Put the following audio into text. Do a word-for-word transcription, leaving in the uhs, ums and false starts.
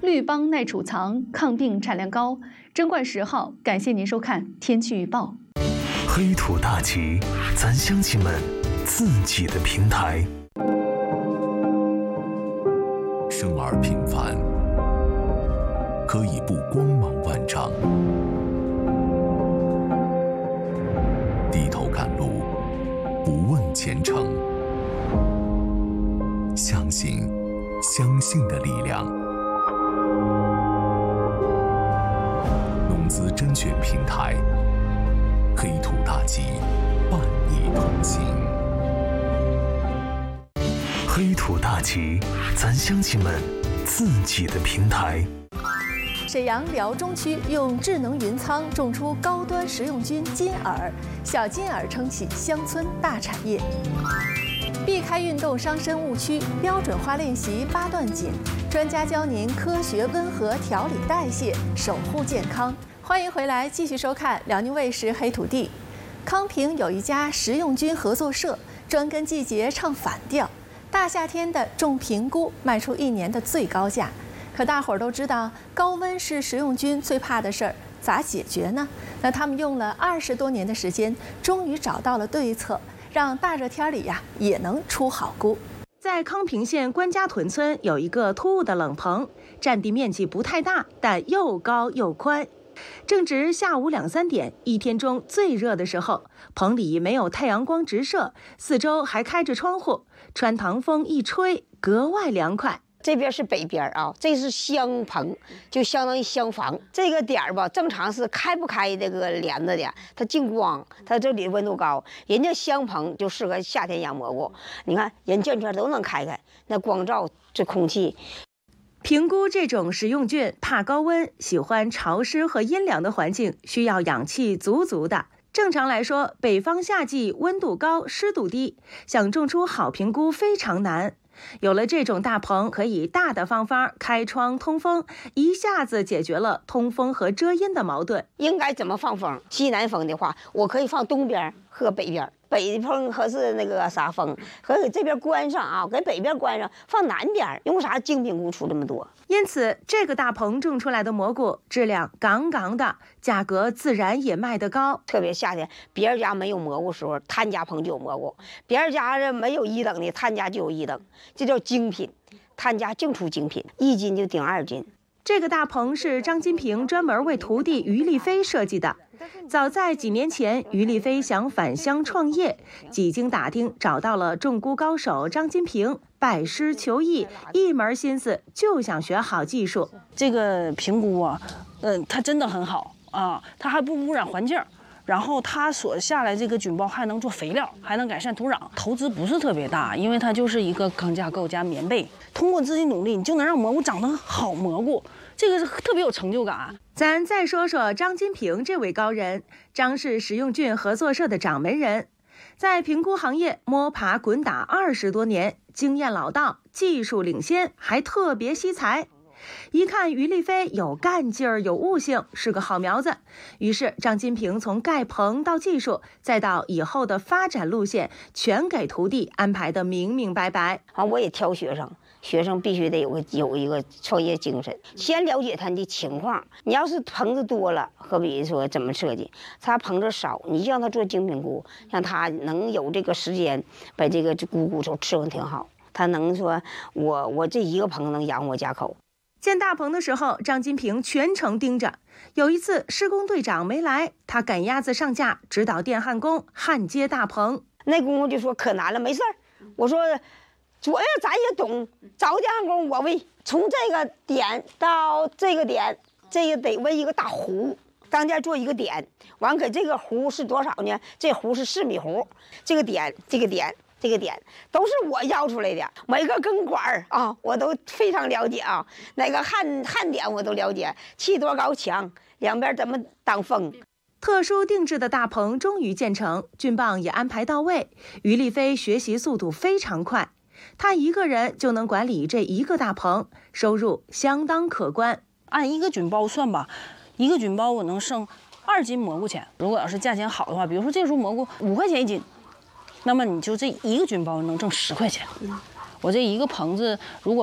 绿邦耐储藏，抗病产量高。贞观十号，感谢您收看天气预报。 黑土大吉，咱乡亲们自己的平台。生而平凡，可以不光芒万丈；低头赶路，不问前程。相信相信的力量。农资甄选平台，黑土大吉，伴你同行。黑土大吉，咱乡亲们自己的平台。 沈阳辽中区用智能云仓种出高端食用菌金耳，小金耳撑起乡村大产业。避开运动伤身误区，标准化练习八段锦，专家教您科学温和调理代谢，守护健康。欢迎回来，继续收看辽宁卫视黑土地。康平有一家食用菌合作社，专跟季节唱反调。大夏天的种平菇，卖出一年的最高价。可大伙儿都知道，高温是食用菌最怕的事儿，咋解决呢？那他们用了二十多年的时间，终于找到了对策。让大热天里呀也能出好菇。在康平县关家屯村有一个突兀的冷棚，占地面积不太大，但又高又宽。正值下午两三点，一天中最热的时候，棚里没有太阳光直射，四周还开着窗户，穿堂风一吹，格外凉快。 这边是北边啊，这是厢棚，就相当于厢房。这个点儿吧，正常是开不开这个帘子的，它进光，它这里温度高。人家厢棚就适合夏天养蘑菇，你看人见天都能开开，那光照这空气。 平菇这种食用菌怕高温，喜欢潮湿和阴凉的环境，需要氧气足足的。正常来说，北方夏季温度高，湿度低，想种出好平菇非常难。有了这种大棚，可以大大方方开窗通风，一下子解决了通风和遮阴的矛盾。 应该怎么放风？西南风的话，我可以放东边和北边。北风和是那个啥风，可以这边关上啊，给北边关上，放南边，用啥精品菇出这么多？ 因此，这个大棚种出来的蘑菇质量杠杠的，价格自然也卖得高。 特别夏天，别人家没有蘑菇时候，他家棚就有蘑菇；别人家没有一等的，他家就有一等，这叫精品。他家净出精品，一斤就顶二斤。 这个大棚是张金平专门为徒弟于丽飞设计的。早在几年前，于丽飞想返乡创业，几经打听找到了种菇高手张金平，拜师求艺，一门心思就想学好技术。 这个平菇啊，嗯、呃，它真的很好啊，它还不污染环境。然后它所下来这个菌孢还能做肥料，还能改善土壤，投资不是特别大，因为它就是一个钢架构加棉被。通过自己努力，你就能让蘑菇长得好蘑菇，这个是特别有成就感。 咱再说说张金平这位高人，张氏食用菌合作社的掌门人，在平菇行业摸爬滚打二十多年，经验老道，技术领先，还特别惜才。一看于丽飞有干劲儿，有悟性，是个好苗子。于是张金平从盖棚到技术，再到以后的发展路线，全给徒弟安排的明明白白。 啊，我也挑学生，学生必须得有个有一个创业精神，先了解他的情况。你要是棚子多了，可比说怎么设计，他棚子少，你就让他做精品菇，让他能有这个时间把这个菇菇都伺候挺好。他能说我我这一个棚能养我家口。 建大棚的时候，张金平全程盯着。有一次施工队长没来，他赶鸭子上架，指导电焊工焊接大棚。 那工就说可难了，没事儿。我说主要咱也懂，找电焊工我为从这个点到这个点，这个得为一个大弧，当间做一个点，完给这个弧是多少呢？这弧是四米弧，这个点这个点。这个点都是我要出来的，每个根管儿啊，我都非常了解啊。哪个焊焊点我都了解，砌多高墙，两边怎么挡风。 特殊定制的大棚终于建成，菌棒也安排到位。于丽飞学习速度非常快，他一个人就能管理这一个大棚，收入相当可观。 按一个菌包算吧，一个菌包我能剩二斤蘑菇钱。如果要是价钱好的话，比如说这株蘑菇五块钱一斤。那么你就这一个菌包能挣十块钱，我这一个棚子如果